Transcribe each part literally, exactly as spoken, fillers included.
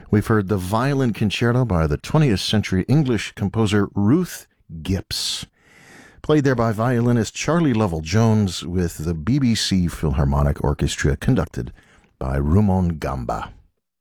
We've heard the Violin Concerto by the twentieth century English composer Ruth Gipps, played there by violinist Charlie Lovell Jones with the B B C Philharmonic Orchestra, conducted by Rumon Gamba.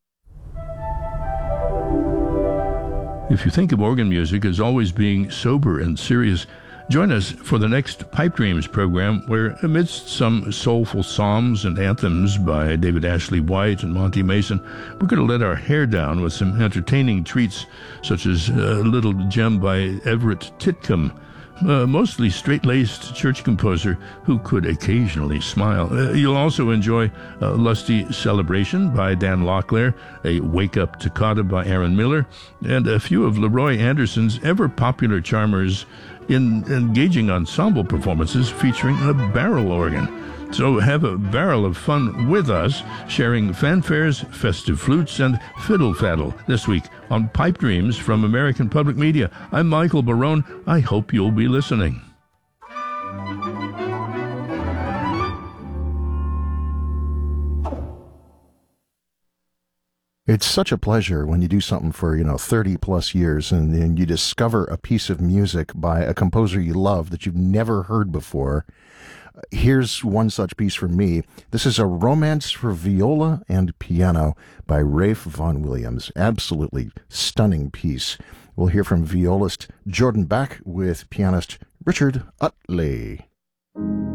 If you think of organ music as always being sober and serious, join us for the next Pipe Dreams program, where amidst some soulful psalms and anthems by David Ashley White and Monty Mason, we're going to let our hair down with some entertaining treats, such as a little gem by Everett Titcomb, a mostly straight-laced church composer who could occasionally smile. Uh, you'll also enjoy a lusty celebration by Dan Locklear, a wake-up toccata by Aaron Miller, and a few of Leroy Anderson's ever-popular charmers in engaging ensemble performances featuring a barrel organ. So have a barrel of fun with us, sharing fanfares, festive flutes, and fiddle faddle this week on Pipe Dreams from American Public Media. I'm Michael Barone. I hope you'll be listening. It's such a pleasure when you do something for, you know, thirty plus years and then you discover a piece of music by a composer you love that you've never heard before. Here's one such piece for me. This is a romance for viola and piano by Rafe Vaughan Williams. Absolutely stunning piece. We'll hear from violist Jordan Back with pianist Richard Utley.